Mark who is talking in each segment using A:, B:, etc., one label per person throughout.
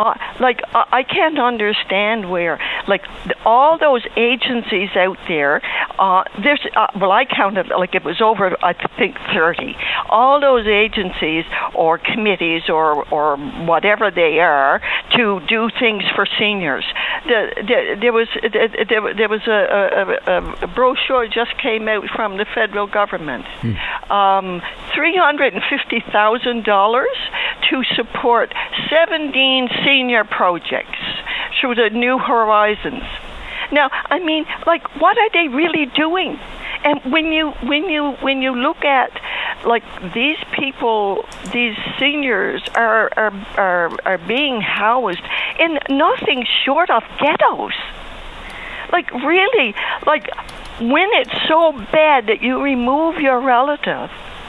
A: I can't understand where, all those agencies out there, there's, I counted, it was over, I think, 30. All those agencies or committees or whatever they are to do things for seniors. There was a brochure just came out from the federal government. $350,000 to support 17 senior projects through the New Horizons. Now, I mean, what are they really doing? And when you look at these people, these seniors are being housed in nothing short of ghettos. Really, when it's so bad that you remove your relative.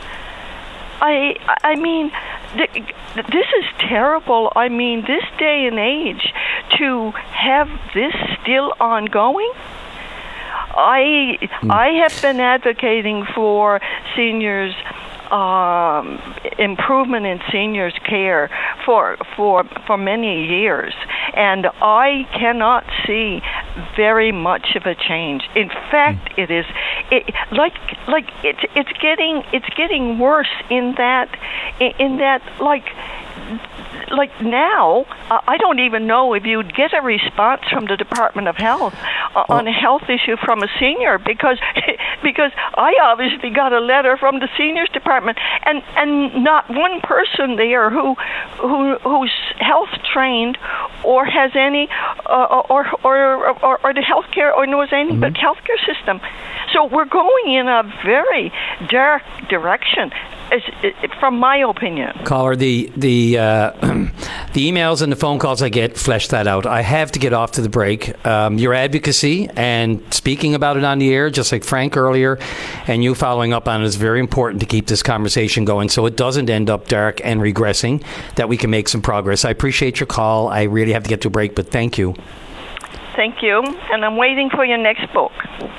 A: I mean, this is terrible. I mean, this day and age, to have this still ongoing. I have been advocating for seniors, improvement in seniors' care for many years, and I cannot see very much of a change. In fact, it's getting worse in that now, I don't even know if you'd get a response from the Department of Health on a health issue from a senior, because I obviously got a letter from the seniors department, and not one person there who's health trained or has any or the healthcare or knows anything but healthcare system. So we're going in a very dark direction, from my opinion.
B: Caller, the emails and the phone calls I get flesh that out. I have to get off to the break. Your advocacy and speaking about it on the air, just like Frank earlier, and you following up on it, is very important to keep this conversation going so it doesn't end up dark and regressing, that we can make some progress. I appreciate your call. I really have to get to a break, but thank you.
A: Thank you, and I'm waiting for your next book.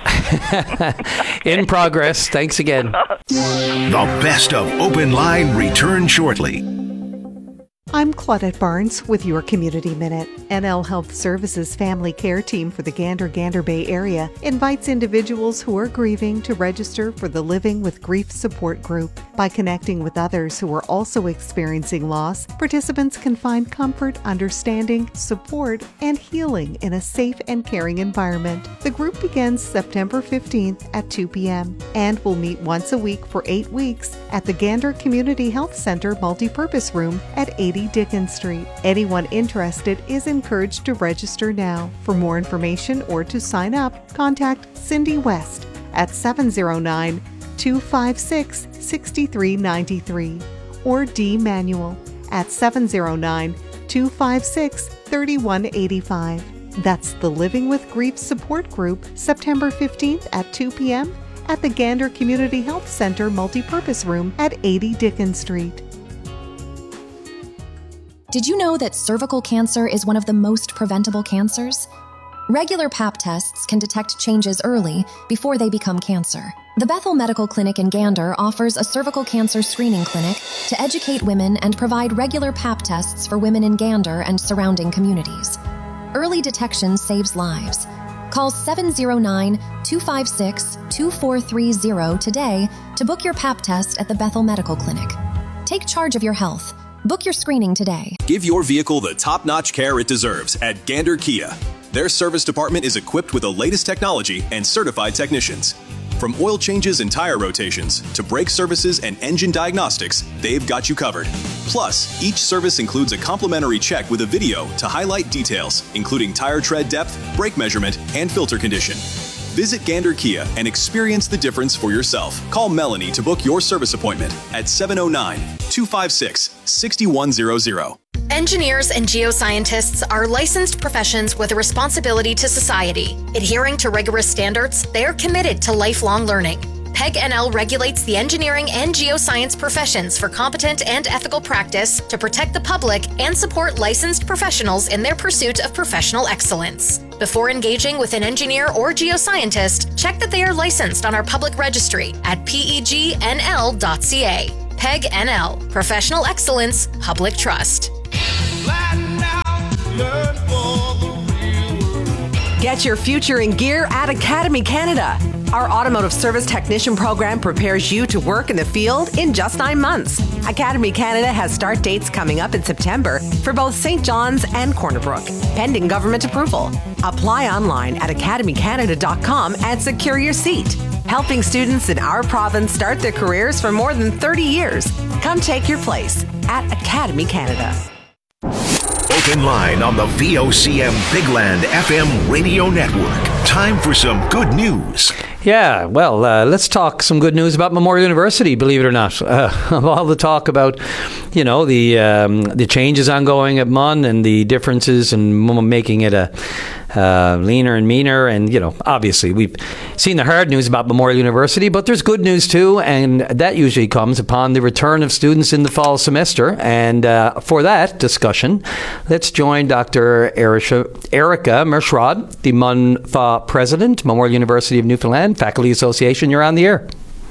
B: In progress. Thanks again.
C: The best of Open Line returns shortly.
D: I'm Claudette Barnes with your Community Minute. NL Health Services Family Care Team for the Gander Bay area invites individuals who are grieving to register for the Living with Grief Support Group. By connecting with others who are also experiencing loss, participants can find comfort, understanding, support, and healing in a safe and caring environment. The group begins September 15th at 2 p.m. and will meet once a week for 8 weeks at the Gander Community Health Center Multipurpose Room at 80 Dickens Street. Anyone interested is encouraged to register now. For more information or to sign up, contact Cindy West at 709-256-6393 or D. Manuel at 709-256-3185. That's the Living with Grief Support Group, September 15th at 2 p.m. at the Gander Community Health Center Multipurpose Room at 80 Dickens Street.
E: Did you know that cervical cancer is one of the most preventable cancers? Regular Pap tests can detect changes early before they become cancer. The Bethel Medical Clinic in Gander offers a cervical cancer screening clinic to educate women and provide regular Pap tests for women in Gander and surrounding communities. Early detection saves lives. Call 709-256-2430 today to book your Pap test at the Bethel Medical Clinic. Take charge of your health. Book your screening today.
F: Give your vehicle the top-notch care it deserves at Gander Kia. Their service department is equipped with the latest technology and certified technicians. From oil changes and tire rotations to brake services and engine diagnostics, they've got you covered. Plus, each service includes a complimentary check with a video to highlight details, including tire tread depth, brake measurement, and filter condition. Visit Gander Kia and experience the difference for yourself. Call Melanie to book your service appointment at 709-256-6100.
G: Engineers and geoscientists are licensed professions with a responsibility to society. Adhering to rigorous standards, they are committed to lifelong learning. PEG NL regulates the engineering and geoscience professions for competent and ethical practice to protect the public and support licensed professionals in their pursuit of professional excellence. Before engaging with an engineer or geoscientist, check that they are licensed on our public registry at pegnl.ca. PEG NL, Professional Excellence, Public Trust.
H: Get your future in gear at Academy Canada. Our automotive service technician program prepares you to work in the field in just 9 months. Academy Canada has start dates coming up in September for both St. John's and Corner Brook, pending government approval. Apply online at academycanada.com and secure your seat. Helping students in our province start their careers for more than 30 years. Come take your place at Academy Canada.
C: Open Line on the VOCM Big Land FM radio network. Time for some good news.
B: Yeah, well, let's talk some good news about Memorial University, believe it or not. All the talk about, the changes ongoing at MUN and the differences and making it a leaner and meaner. And, obviously we've seen the hard news about Memorial University, but there's good news too. And that usually comes upon the return of students in the fall semester. And for that discussion, let's join Dr. Erica Mershrod, the MUN FA president, Memorial University of Newfoundland Faculty Association. You're on the air.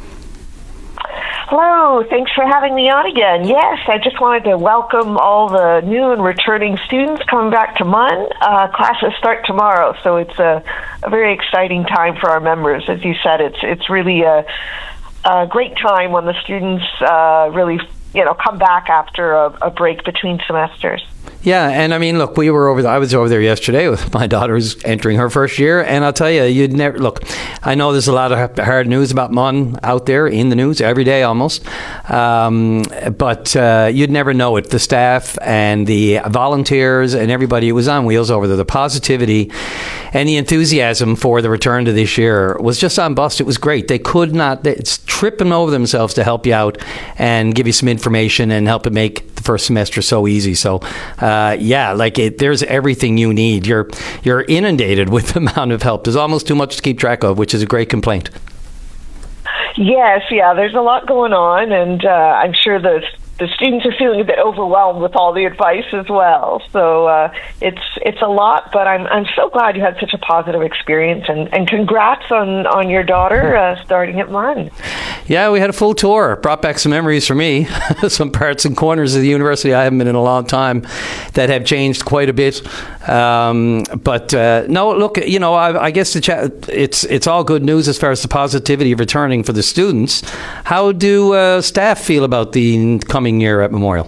I: Hello, thanks for having me on again. Yes, I just wanted to welcome all the new and returning students coming back to MUN. Classes start tomorrow, so it's a very exciting time for our members. As you said, it's really a great time when the students really come back after a break between semesters.
B: Yeah, and I mean, look, I was over there yesterday with my daughter who's entering her first year, and I'll tell you, I know there's a lot of hard news about MUN out there in the news every day almost, but you'd never know it. The staff and the volunteers and everybody who was on wheels over there, the positivity and the enthusiasm for the return to this year was just on bust. It was great. It's tripping over themselves to help you out and give you some information and help it make the first semester so easy. So, there's everything you need. You're inundated with the amount of help. There's almost too much to keep track of, which is a great complaint.
I: Yes, there's a lot going on, and I'm sure the students are feeling a bit overwhelmed with all the advice as well. So it's a lot, but I'm so glad you had such a positive experience, and congrats on your daughter starting at MUN.
B: Yeah, we had a full tour. Brought back some memories for me. Some parts and corners of the university I haven't been in a long time that have changed quite a bit. No, look, I guess it's all good news as far as the positivity of returning for the students. How do staff feel about the coming year at Memorial?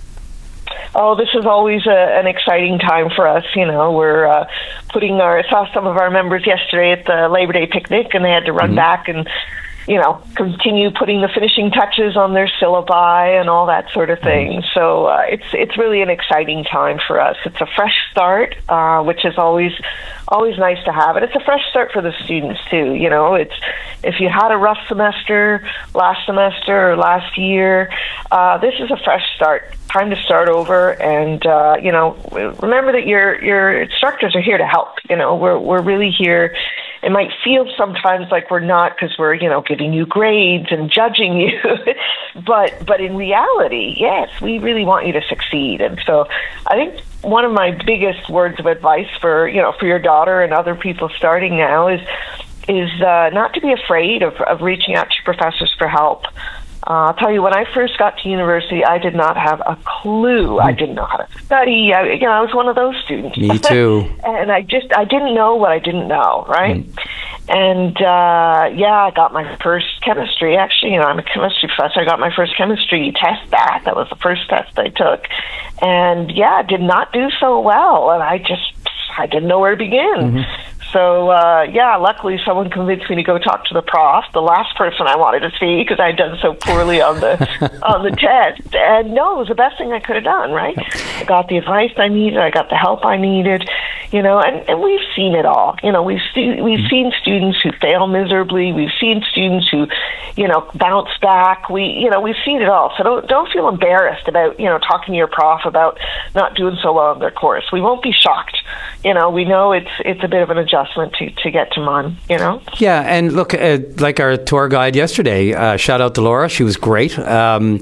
I: Oh, this is always an exciting time for us. We're I saw some of our members yesterday at the Labor Day picnic, and they had to run back and continue putting the finishing touches on their syllabi and all that sort of thing. So it's really an exciting time for us. It's a fresh start, which is always nice to have. And it's a fresh start for the students too. It's if you had a rough semester last semester or last year, this is a fresh start. Time to start over, and remember that your instructors are here to help. We're really here. It might feel sometimes like we're not, because we're giving you grades and judging you, but in reality, yes, we really want you to succeed. And so I think one of my biggest words of advice for your daughter and other people starting now is not to be afraid of reaching out to your professors for help. I'll tell you, when I first got to university, I did not have a clue. I didn't know how to study. I was one of those students.
B: Me too.
I: And I didn't know what I didn't know, right? And I got my first chemistry. Actually, I'm a chemistry professor. I got my first chemistry test back. That was the first test I took. And did not do so well. And I didn't know where to begin. So, luckily someone convinced me to go talk to the prof, the last person I wanted to see, because I'd done so poorly on the test. And no, it was the best thing I could have done, right? I got the advice I needed. I got the help I needed, and we've seen it all. We've seen students who fail miserably. We've seen students who, bounce back. We've seen it all. So don't feel embarrassed about, talking to your prof about not doing so well in their course. We won't be shocked. We know it's a bit of an adjustment to get to MUN,
B: Yeah, and look, like our tour guide yesterday, shout out to Laura. She was great.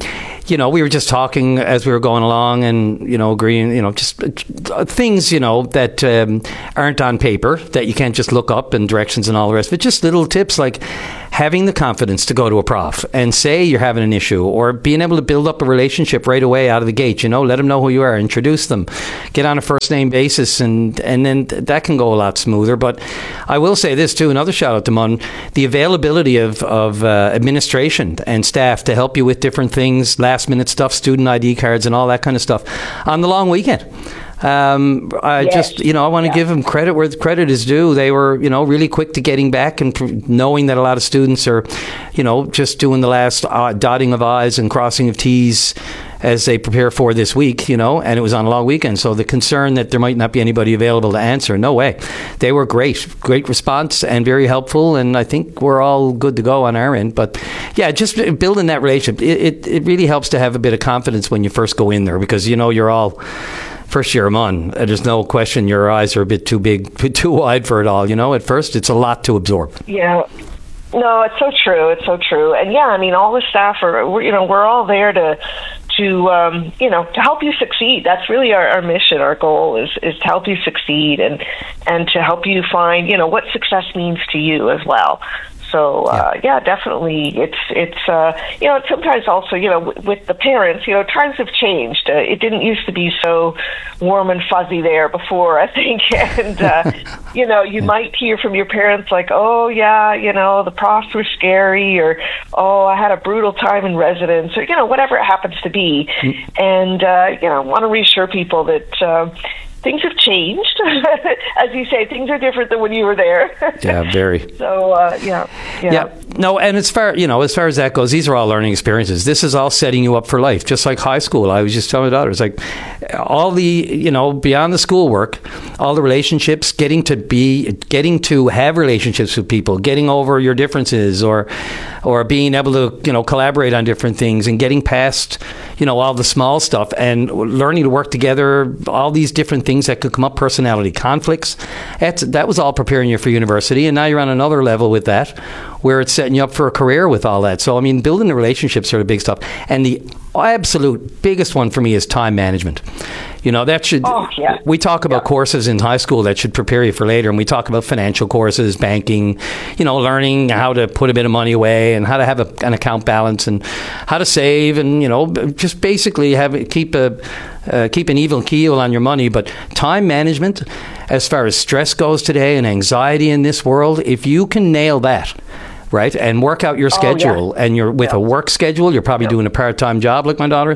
B: we were just talking as we were going along and, agreeing, just things, that aren't on paper that you can't just look up and directions and all the rest. But just little tips like having the confidence to go to a prof and say you're having an issue, or being able to build up a relationship right away out of the gate, let them know who you are, introduce them, get on a first name basis, and then that can go a lot smoother. But I will say this too, another shout out to Mun, the availability of administration and staff to help you with different things, last minute stuff, student ID cards and all that kind of stuff on the long weekend. I want to give them credit where the credit is due. They were, really quick to getting back and knowing that a lot of students are, just doing the last dotting of I's and crossing of T's as they prepare for this week, and it was on a long weekend. So the concern that there might not be anybody available to answer, no way. They were great response and very helpful. And I think we're all good to go on our end. But yeah, just building that relationship, it really helps to have a bit of confidence when you first go in there, because, you're all first year Mun. There's no question your eyes are a bit too big, too wide for it all. At first it's a lot to absorb.
I: Yeah. No, it's so true. It's so true. And yeah, all the staff we're all there to help you succeed. That's really our mission. Our goal is to help you succeed and to help you find, what success means to you as well. So, definitely. It's sometimes also, with the parents, times have changed. It didn't used to be so warm and fuzzy there before, I think. And, you might hear from your parents like, oh, yeah, the profs were scary, or, oh, I had a brutal time in residence, or, whatever it happens to be. And, I want to reassure people that, things have changed. As you say, things are different than when you were there.
B: Yeah, very.
I: So, yeah.
B: No, and as far as that goes, these are all learning experiences. This is all setting you up for life, just like high school. I was just telling my daughter, it's like all the, beyond the schoolwork, all the relationships, getting to have relationships with people, getting over your differences, or being able to, collaborate on different things, and getting past, all the small stuff, and learning to work together, all these different things that could come up, personality conflicts. That was all preparing you for university, and now you're on another level with that, where it's setting you up for a career with all that. So, building the relationships are the big stuff. And the absolute biggest one for me is time management. That should, we talk about courses in high school that should prepare you for later, and we talk about financial courses, banking, learning how to put a bit of money away and how to have an account balance and how to save, and, just basically keep an even keel on your money. But time management, as far as stress goes today and anxiety in this world, if you can nail that, right, and work out your schedule, and you're with a work schedule, you're probably doing a part-time job like my daughter,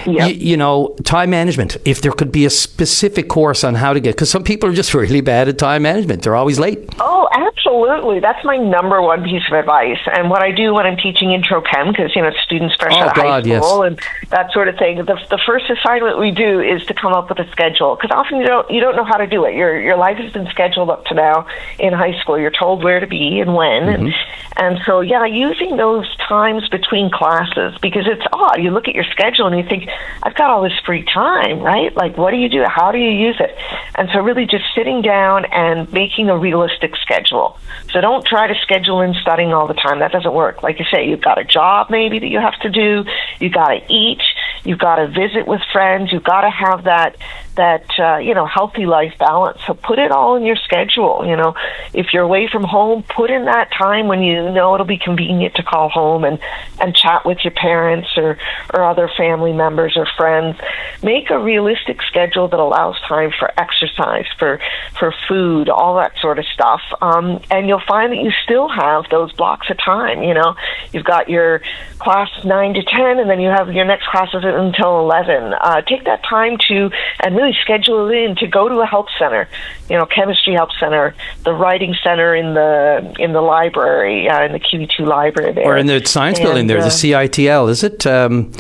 B: time management, if there could be a specific course on how to get, because some people are just really bad at time management. They're always late.
I: Oh, absolutely. That's my number one piece of advice. And what I do when I'm teaching intro chem, because, students fresh out of high school and that sort of thing, the first assignment we do is to come up with a schedule, because often you don't know how to do it. Your life has been scheduled up to now in high school. You're told where to be and when, and so, using those times between classes, because it's odd. You look at your schedule and you think, I've got all this free time, right? Like, what do you do? How do you use it? And so really just sitting down and making a realistic schedule. So don't try to schedule in studying all the time. That doesn't work. Like you say, you've got a job maybe that you have to do. You've got to eat. You've got to visit with friends. You've got to have that healthy life balance. So put it all in your schedule. If you're away from home, put in that time when it'll be convenient to call home and chat with your parents or other family members or friends. Make a realistic schedule that allows time for exercise, for food, all that sort of stuff. And you'll find that you still have those blocks of time. You've got your class 9 to 10, and then you have your next classes until 11. Take that time and really schedule it in to go to a help center, chemistry help center, the writing center in the library, in the QE2 library there.
B: Or in the science building there, the CITL, is it?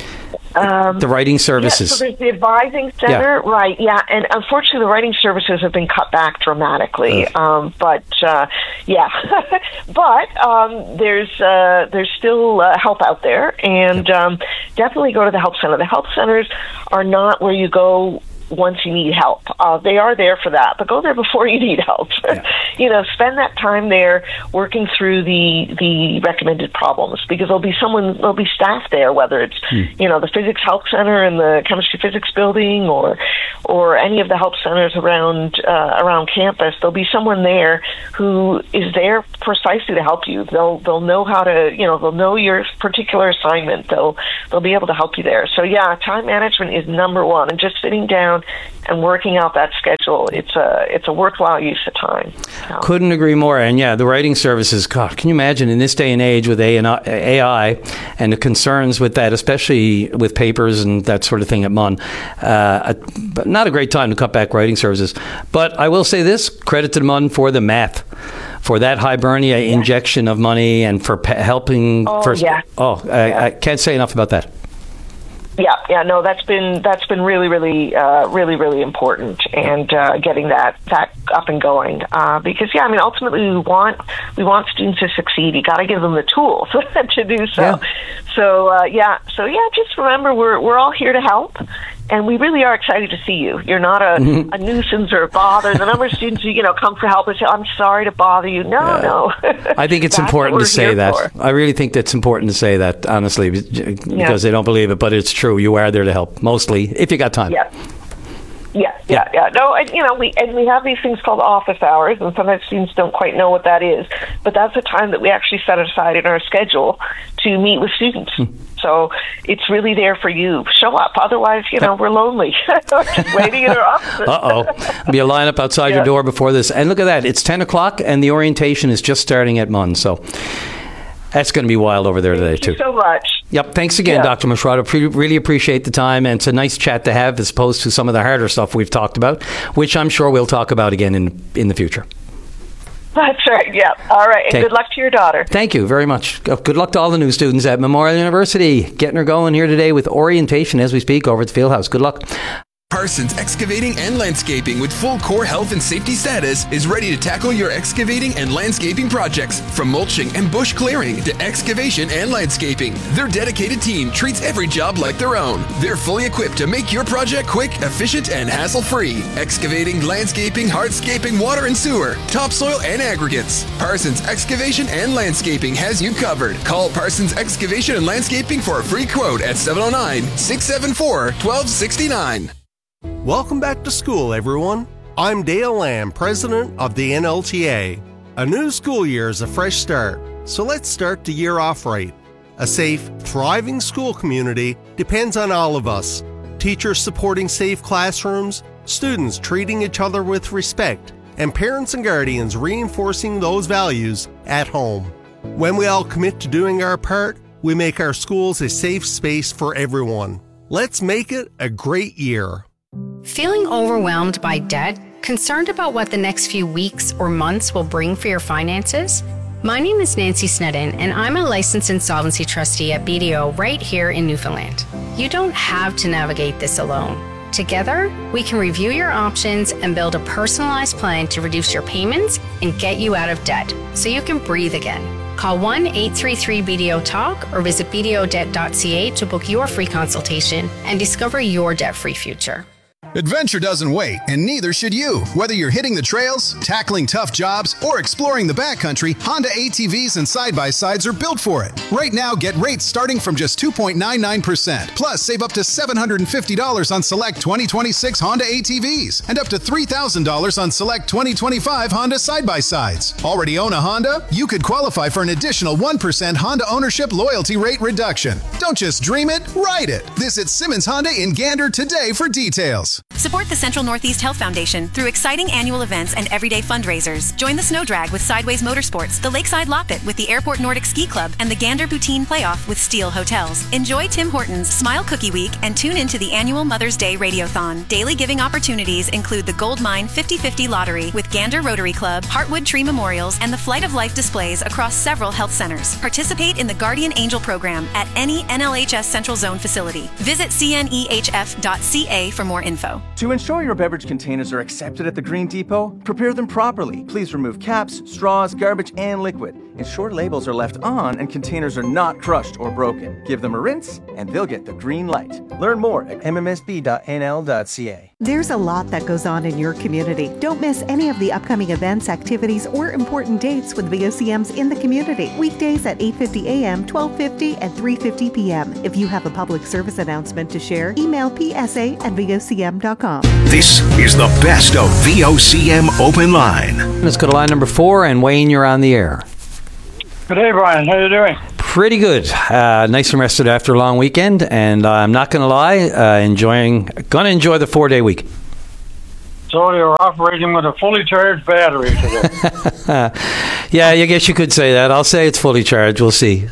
B: The writing services.
I: So there's the advising center, right? Yeah, and unfortunately, the writing services have been cut back dramatically. But there's still help out there, and definitely go to the help center. The help centers are not where you go once you need help. They are there for that, but go there before you need help. Yeah. Spend that time there working through the recommended problems, because there'll be staff there, whether it's the Physics Help Center in the Chemistry Physics building or any of the help centers around campus. There'll be someone there who is there precisely to help you. They'll know how to, they'll know your particular assignment. They'll be able to help you there. So yeah, time management is number one, and just sitting down and working out that schedule. It's a worthwhile use of time. So.
B: Couldn't agree more. And yeah, the writing services, God, can you imagine in this day and age with AI and the concerns with that, especially with papers and that sort of thing at MUN, not a great time to cut back writing services. But I will say this, credit to MUN for the math, for that Hibernia injection of money, and for helping. I can't say enough about that.
I: Yeah, no, that's been really, really, really important, and getting that up and going, because ultimately we want students to succeed. You got to give them the tools to do so. Yeah. So just remember we're all here to help. And we really are excited to see you. You're not a nuisance or a bother. The number of students who come for help and say, "I'm sorry to bother you." No.
B: I think it's important to say that. I really think that's important to say that, honestly, because they don't believe it, but it's true. You are there to help, mostly, if you got time.
I: Yeah. No, and we have these things called office hours, and sometimes students don't quite know what that is. But that's a time that we actually set aside in our schedule to meet with students. So it's really there for you. Show up. Otherwise, we're lonely. Just waiting in our office.
B: There'll be a lineup outside your door before this. And look at that. It's 10 o'clock, and the orientation is just starting at MUN. So that's going to be wild over there today, too.
I: Thank you so much.
B: Yep. Thanks again, Dr. Machado. Really appreciate the time, and it's a nice chat to have as opposed to some of the harder stuff we've talked about, which I'm sure we'll talk about again in the future.
I: That's right, yeah. All right, and good luck to your daughter.
B: Thank you very much. Good luck to all the new students at Memorial University. Getting her going here today with orientation as we speak over at the Fieldhouse. Good luck.
J: Parsons Excavating and Landscaping, with full core health and safety status, is ready to tackle your excavating and landscaping projects. From mulching and bush clearing to excavation and landscaping, their dedicated team treats every job like their own. They're fully equipped to make your project quick, efficient, and hassle-free. Excavating, landscaping, hardscaping, water and sewer, topsoil, and aggregates. Parsons Excavation and Landscaping has you covered. Call Parsons Excavation and Landscaping for a free quote at 709-674-1269.
K: Welcome back to school, everyone. I'm Dale Lamb, president of the NLTA. A new school year is a fresh start, so let's start the year off right. A safe, thriving school community depends on all of us. Teachers supporting safe classrooms, students treating each other with respect, and parents and guardians reinforcing those values at home. When we all commit to doing our part, we make our schools a safe space for everyone. Let's make it a great year.
L: Feeling overwhelmed by debt? Concerned about what the next few weeks or months will bring for your finances? My name is Nancy Snedden, and I'm a licensed insolvency trustee at BDO right here in Newfoundland. You don't have to navigate this alone. Together, we can review your options and build a personalized plan to reduce your payments and get you out of debt so you can breathe again. Call 1-833-BDO-TALK or visit bdodebt.ca to book your free consultation and discover your debt-free future.
M: Adventure doesn't wait, and neither should you. Whether you're hitting the trails, tackling tough jobs, or exploring the backcountry, Honda ATVs and side-by-sides are built for it. Right now, get rates starting from just 2.99%. Plus, save up to $750 on select 2026 Honda ATVs and up to $3,000 on select 2025 Honda side-by-sides. Already own a Honda? You could qualify for an additional 1% Honda ownership loyalty rate reduction. Don't just dream it, ride it. Visit Simmons Honda in Gander today for details.
N: Support the Central Northeast Health Foundation through exciting annual events and everyday fundraisers. Join the Snow Drag with Sideways Motorsports, the Lakeside Loppet with the Airport Nordic Ski Club, and the Gander Poutine Playoff with Steel Hotels. Enjoy Tim Hortons Smile Cookie Week and tune into the annual Mother's Day Radiothon. Daily giving opportunities include the Gold Mine 50/50 Lottery with Gander Rotary Club, Heartwood Tree Memorials, and the Flight of Life displays across several health centers. Participate in the Guardian Angel program at any NLHS Central Zone facility. Visit cnehf.ca for more info.
O: To ensure your beverage containers are accepted at the Green Depot, prepare them properly. Please remove caps, straws, garbage, and liquid. ensure labels are left on and containers are not crushed or broken. Give them a rinse and they'll get the green light. Learn more at mmsb.nl.ca.
D: There's a lot that goes on in your community. Don't miss any of the upcoming events, activities, or important dates with VOCM's In the Community. Weekdays at 8:50 a.m., 12:50, and 3:50 p.m. If you have a public service announcement to share, email psa@vocm.com.
C: This is the best of VOCM Open Line.
B: Let's go to line number 4, and Wayne, you're on the air.
P: Good day, Brian. How are you doing?
B: Pretty good. Nice and rested after a long weekend, and I'm not going to lie, gonna enjoy the 4-day week.
P: So you're operating with a fully charged battery today.
B: Yeah, I guess you could say that. I'll say it's fully charged. We'll see.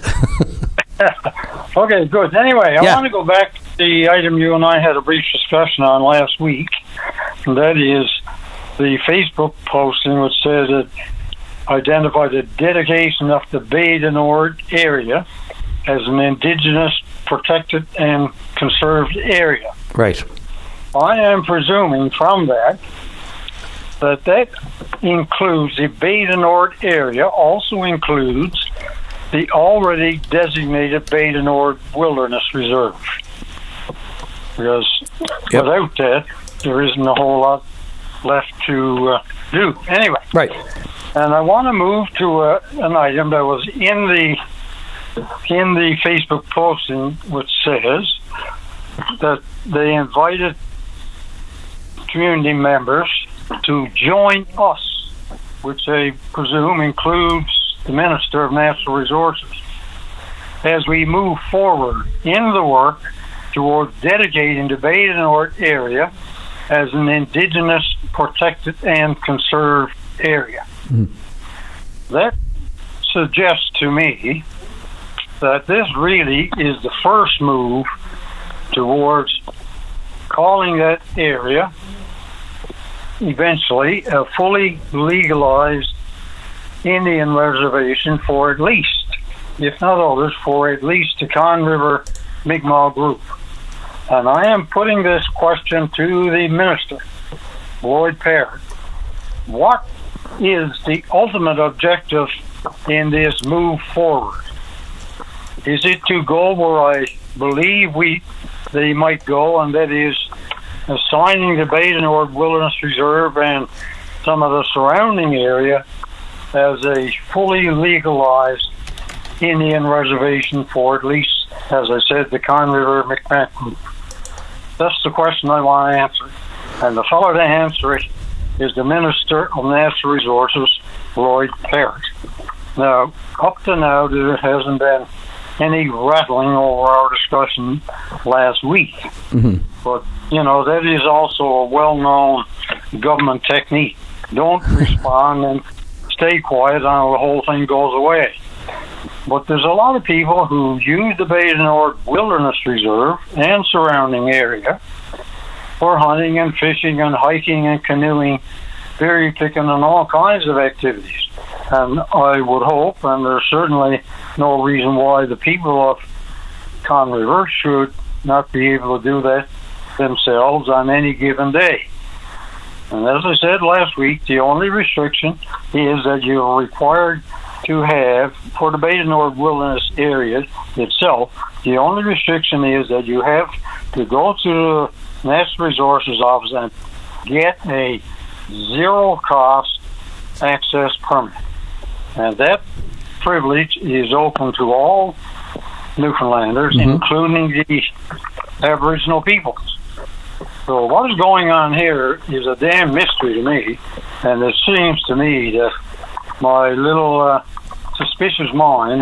P: Okay, good. Anyway, I want to go back to the item you and I had a brief discussion on last week, and that is the Facebook posting which said it identified the dedication of the Bay du Nord area as an Indigenous protected and conserved area.
B: Right.
P: I am presuming from that includes the Bay du Nord area, also includes the already designated Bay du Nord Wilderness Reserve. Because without that, there isn't a whole lot left to do. Anyway.
B: Right.
P: And I want to move to an item that was in the Facebook posting, which says that they invited community members to join us, which they presume includes the Minister of Natural Resources, as we move forward in the work towards dedicating the Bay du Nord area as an Indigenous protected and conserved area. That suggests to me that this really is the first move towards calling that area eventually a fully legalized Indian reservation for at least, if not others, for at least the Conne River Mi'kmaq group. And I am putting this question to the Minister, Lloyd Parrott. What is the ultimate objective in this move forward? Is it to go where I believe they might go, and that is assigning the Bay du Nord Wilderness Reserve and some of the surrounding area as a fully legalized Indian reservation for at least, as I said, the Conne River Mi'kmaq group? That's the question I want to answer. And the fellow to answer it is the Minister of Natural Resources, Lloyd Parrott. Now, up to now, there hasn't been any rattling over our discussion last week. Mm-hmm. But, that is also a well-known government technique. Don't respond and stay quiet until the whole thing goes away. But there's a lot of people who use the Bay du Nord Wilderness Reserve and surrounding area for hunting and fishing and hiking and canoeing, berry picking, and all kinds of activities. And I would hope, and there's certainly no reason why the people of Conne River should not be able to do that themselves on any given day. And as I said last week, the only restriction is that you're required to have, for the Bay du Nord Wilderness area itself, the only restriction is that you have to go to the Natural Resources Office and get a zero-cost access permit. And that privilege is open to all Newfoundlanders, including the Aboriginal peoples. So what is going on here is a damn mystery to me, and it seems to me that my little suspicious mind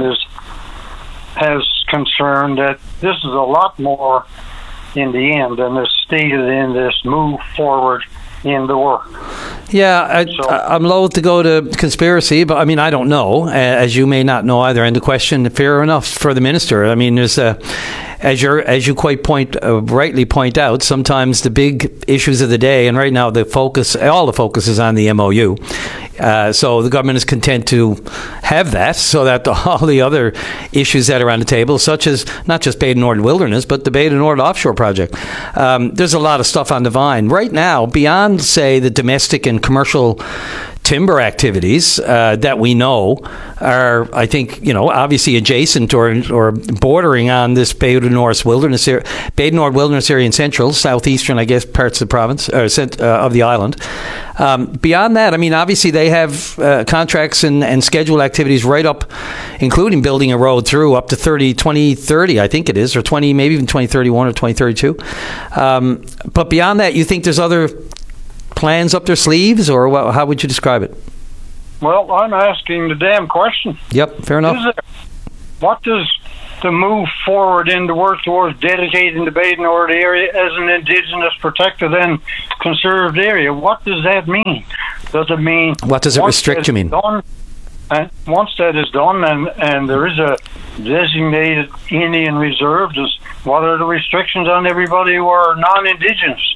P: has concern that this is a lot more in the end than is stated in this move forward in the work.
B: Yeah, I'm loath to go to conspiracy, but I don't know, as you may not know either. And the question, fair enough for the minister. There's as you quite rightly point out, sometimes the big issues of the day, and right now all the focus is on the MOU. So the government is content to have that, so that all the other issues that are on the table, such as not just Bay du Nord Wilderness, but the Bay du Nord offshore project. There's a lot of stuff on the vine right now beyond, say, the domestic and commercial timber activities that we know are, I think, obviously adjacent or bordering on this Bay du Nord wilderness area in central, southeastern, I guess, parts of the province of the island. Beyond that, I mean, obviously they have contracts and scheduled activities right up, including building a road through up to 2030, I think it is, or maybe even 2031 or 2032. But beyond that, you think there's other plans up their sleeves, or how would you describe it?
P: Well, I'm asking the damn question.
B: Yep, fair enough.
P: What does the move forward in the work towards dedicating the Bay du Nord area as an Indigenous protected and conserved area, what does that mean? Does it mean...
B: What does it restrict, you mean?
P: And once that is done and there is a designated Indian reserve, what are the restrictions on everybody who are non-Indigenous?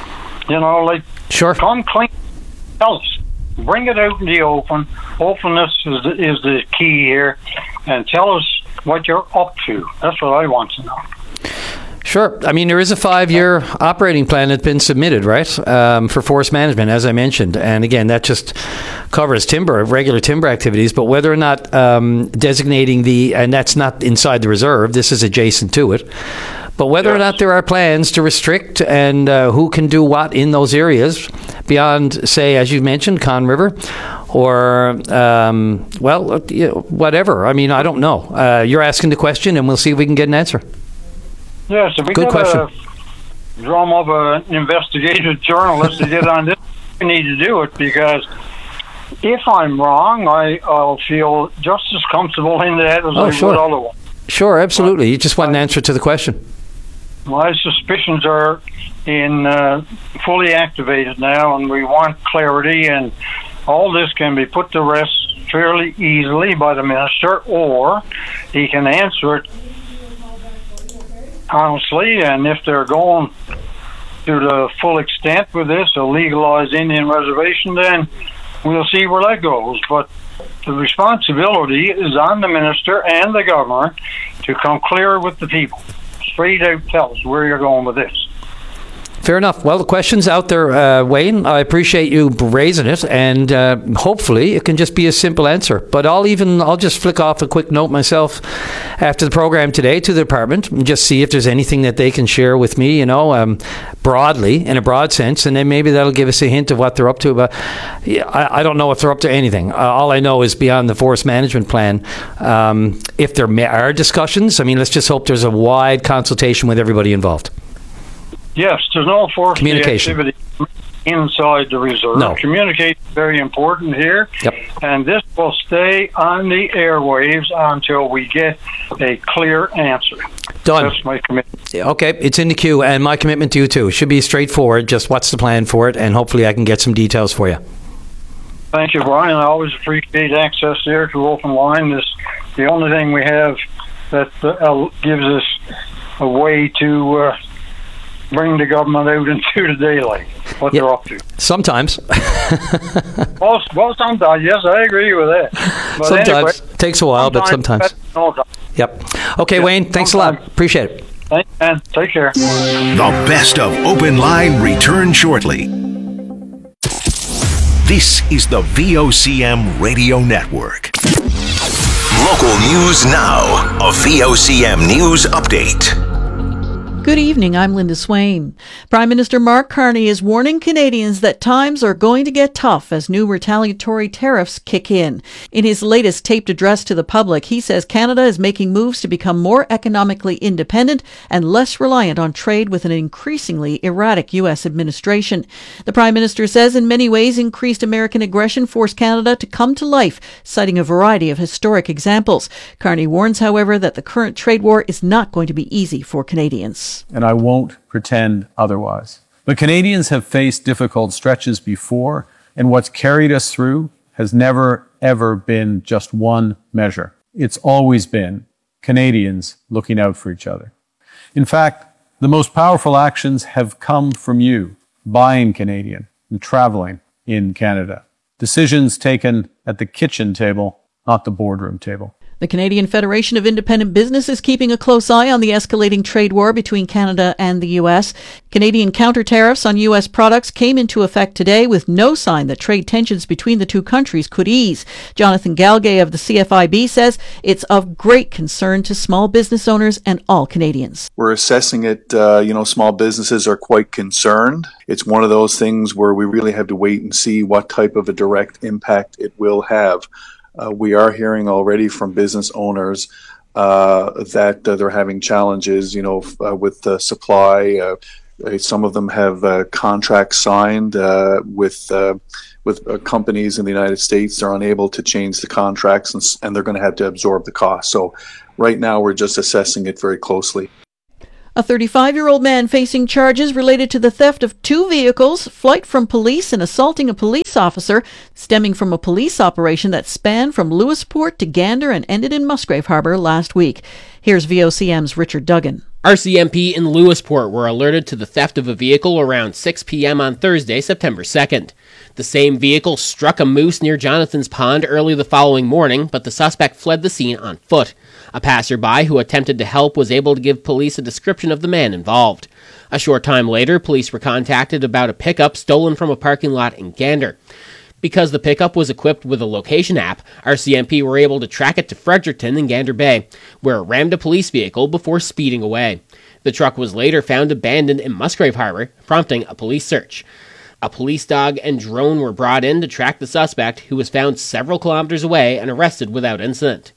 B: Sure.
P: Come clean, tell us. Bring it out in the open. Openness is the key here. And tell us what you're up to. That's what I want to know.
B: Sure. I mean, there is a 5-year operating plan that's been submitted, right, for forest management, as I mentioned. And again, that just covers regular timber activities. But whether or not designating and that's not inside the reserve, this is adjacent to it. But whether or not there are plans to restrict and who can do what in those areas beyond, say, as you mentioned, Conn River or, whatever. I mean, I don't know. You're asking the question, and we'll see if we can get an answer.
P: Yes, if we
B: Good question.
P: Drum up an investigative journalist to get on this, we need to do it, because if I'm wrong, I'll feel just as comfortable in that as I would otherwise.
B: Sure, absolutely. You just want an answer to the question.
P: My suspicions are fully activated now, and we want clarity, and all this can be put to rest fairly easily by the minister, or he can answer it honestly. And if they're going to the full extent with this, a legalized Indian reservation, then we'll see where that goes. But the responsibility is on the minister and the governor to come clear with the people. Straight out tell us where you're going with this.
B: Fair enough. Well, the question's out there, Wayne. I appreciate you raising it, and hopefully it can just be a simple answer. But I'll just flick off a quick note myself after the program today to the department and just see if there's anything that they can share with me, broadly, in a broad sense, and then maybe that'll give us a hint of what they're up to. But I don't know if they're up to anything. All I know is beyond the forest management plan, if there are discussions, I mean, let's just hope there's a wide consultation with everybody involved.
P: Yes, there's no forestry activity inside the reserve.
B: No.
P: Communication is very important here.
B: Yep.
P: And this will stay on the airwaves until we get a clear answer.
B: Done.
P: That's my commitment.
B: Okay, it's in the queue, and my commitment to you too. It should be straightforward, just what's the plan for it, and hopefully I can get some details for you.
P: Thank you, Brian. I always appreciate access there to Open Line. This the only thing we have that gives us a way to bring the government out into the daylight, what they're up to.
B: Sometimes.
P: well, sometimes, yes, I agree with that. But
B: sometimes.
P: Anyway,
B: takes a while, but sometimes. Yep. Okay, Wayne, thanks a lot. Appreciate it.
P: Thanks, man. Take care.
C: The best of Open Line return shortly. This is the VOCM Radio Network. Local news now. A VOCM News Update.
Q: Good evening, I'm Linda Swain. Prime Minister Mark Carney is warning Canadians that times are going to get tough as new retaliatory tariffs kick in. In his latest taped address to the public, he says Canada is making moves to become more economically independent and less reliant on trade with an increasingly erratic U.S. administration. The Prime Minister says in many ways increased American aggression forced Canada to come to life, citing a variety of historic examples. Carney warns, however, that the current trade war is not going to be easy for Canadians.
R: And I won't pretend otherwise. But Canadians have faced difficult stretches before, and what's carried us through has never, ever been just one measure. It's always been Canadians looking out for each other. In fact, the most powerful actions have come from you, buying Canadian and traveling in Canada. Decisions taken at the kitchen table, not the boardroom table.
Q: The Canadian Federation of Independent Business is keeping a close eye on the escalating trade war between Canada and the U.S. Canadian counter-tariffs on U.S. products came into effect today with no sign that trade tensions between the two countries could ease. Jonathan Galgay of the CFIB says it's of great concern to small business owners and all Canadians.
S: We're assessing it. Small businesses are quite concerned. It's one of those things where we really have to wait and see what type of a direct impact it will have. We are hearing already from business owners that they're having challenges, with the supply. Some of them have contracts signed with companies in the United States. They're unable to change the contracts, and they're going to have to absorb the cost. So right now we're just assessing it very closely.
Q: A 35-year-old man facing charges related to the theft of 2 vehicles, flight from police, and assaulting a police officer, stemming from a police operation that spanned from Lewisport to Gander and ended in Musgrave Harbour last week. Here's VOCM's Richard Duggan.
T: RCMP in Lewisport were alerted to the theft of a vehicle around 6 p.m. on Thursday, September 2nd. The same vehicle struck a moose near Jonathan's Pond early the following morning, but the suspect fled the scene on foot. A passerby who attempted to help was able to give police a description of the man involved. A short time later, police were contacted about a pickup stolen from a parking lot in Gander. Because the pickup was equipped with a location app, RCMP were able to track it to Fredericton in Gander Bay, where it rammed a police vehicle before speeding away. The truck was later found abandoned in Musgrave Harbour, prompting a police search. A police dog and drone were brought in to track the suspect, who was found several kilometers away and arrested without incident.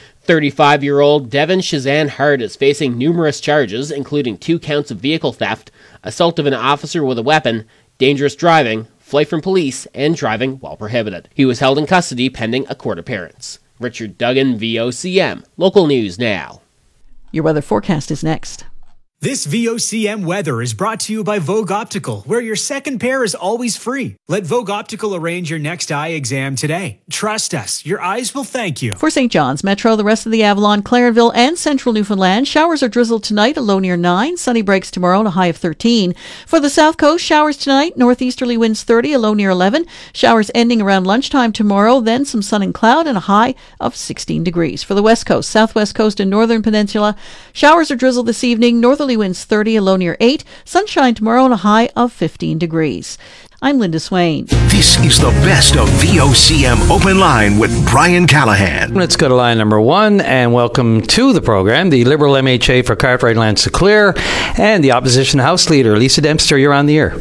T: 35-year-old Devin Shazan Hart is facing numerous charges, including 2 counts of vehicle theft, assault of an officer with a weapon, dangerous driving, flight from police, and driving while prohibited. He was held in custody pending a court appearance. Richard Duggan, VOCM. Local News Now.
Q: Your weather forecast is next.
U: This VOCM weather is brought to you by Vogue Optical, where your second pair is always free. Let Vogue Optical arrange your next eye exam today. Trust us, your eyes will thank you.
Q: For St. John's Metro, the rest of the Avalon, Clarenville, and central Newfoundland, showers or drizzle tonight, a low near 9. Sunny breaks tomorrow, and a high of 13. For the South Coast, showers tonight, northeasterly winds 30, a low near 11. Showers ending around lunchtime tomorrow, then some sun and cloud, and a high of 16 degrees. For the West Coast, Southwest Coast, and Northern Peninsula, showers or drizzle this evening, northerly winds 30, a low near 8. Sunshine tomorrow and a high of 15 degrees. I'm Linda Swain.
C: This is the best of VOCM Open Line with Brian Callahan.
B: Let's go to line number 1 and welcome to the program the Liberal MHA for Cartwright Lansinclair and the Opposition House Leader, Lisa Dempster. You're on the air.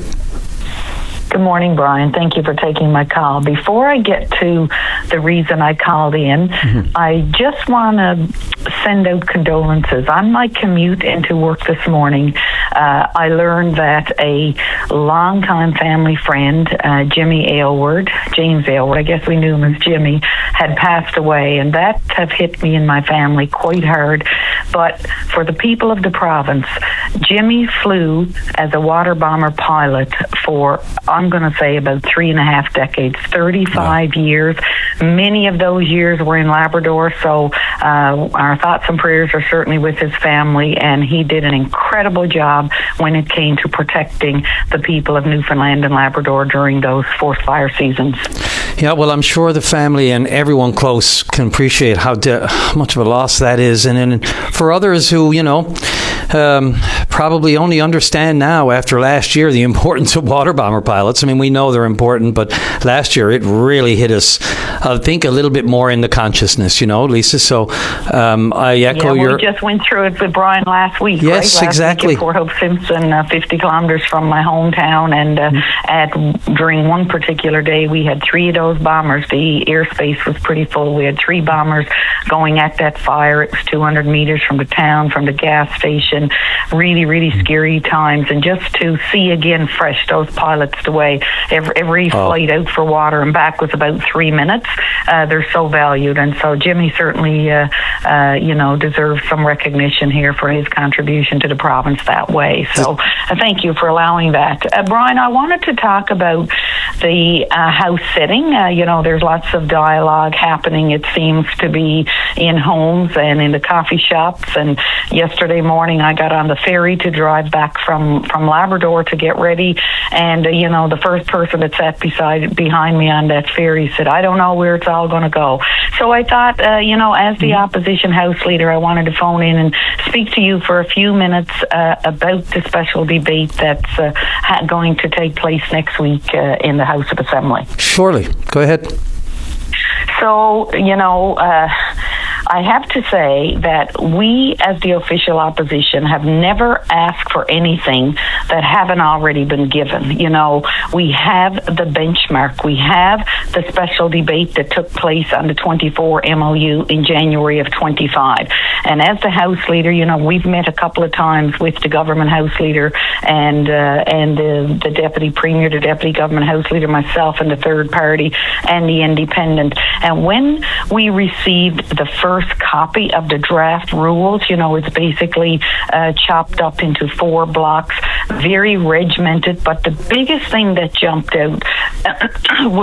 V: Good morning, Brian. Thank you for taking my call. Before I get to the reason I called in, I just want to send out condolences. On my commute into work this morning, I learned that a longtime family friend, Jimmy Aylward, James Aylward, I guess we knew him as Jimmy, had passed away, and that have hit me and my family quite hard. But for the people of the province, Jimmy flew as a water bomber pilot for, I'm going to say, about 3.5 decades, 35 years. Many of those years were in Labrador, so our thoughts and prayers are certainly with his family, and he did an incredible job when it came to protecting the people of Newfoundland and Labrador during those forest fire seasons.
B: Yeah, well, I'm sure the family and everyone close can appreciate how much of a loss that is. And then for others who, probably only understand now after last year the importance of water bomber pilots. I mean, we know they're important, but last year it really hit us, I think, a little bit more in the consciousness, Lisa. So I echo your...
V: We just went through it with Brian last week,
B: yes,
V: right? Last
B: exactly.
V: week at Fort Hope Simpson, 50 kilometers from my hometown, and during one particular day we had 3 of those bombers. The airspace was pretty full. We had 3 bombers going at that fire. It was 200 meters from the town, from the gas station. Really, really scary times. And just to see again fresh those pilots the way every flight out for water and back was about 3 minutes. They're so valued. And so Jimmy certainly, deserves some recognition here for his contribution to the province that way. So thank you for allowing that. Brian, I wanted to talk about the house sitting. There's lots of dialogue happening, it seems to be, in homes and in the coffee shops. And yesterday morning I got on the ferry to drive back from Labrador to get ready. And, the first person that sat behind me on that ferry said, I don't know where it's all going to go. So I thought, as the opposition House Leader, I wanted to phone in and speak to you for a few minutes about the special debate that's going to take place next week in the House of Assembly.
B: Surely. Go ahead.
V: So, I have to say that we, as the official opposition, have never asked for anything that haven't already been given. We have the benchmark. We have the special debate that took place on the 24 MOU in January of 25. And as the House Leader, we've met a couple of times with the Government House Leader and the Deputy Premier, the Deputy Government House Leader, myself, and the third party, and the Independent. And when we received the first copy of the draft rules, it's basically chopped up into 4 blocks, very regimented. But the biggest thing that jumped out was